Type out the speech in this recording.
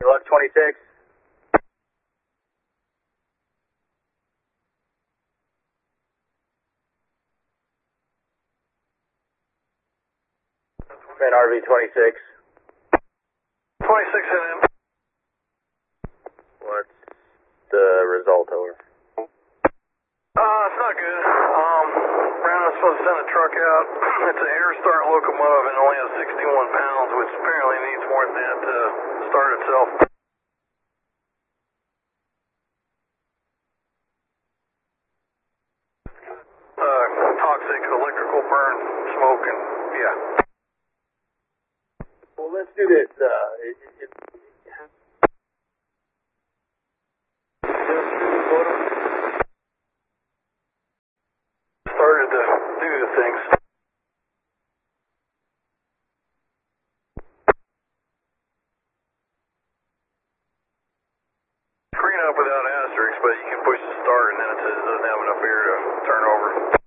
1126. Man, RV 26. 26 in him. What's the result over? It's not good. Brandon's supposed to send a truck out. It's an air start locomotive and only has 61 pounds, which apparently needs more than that to start itself. Toxic electrical burn, smoke, and yeah. Well, let's do this. Started to do the things. Screen up without asterisks, but you can push the start and then it says it doesn't have enough air to turn over.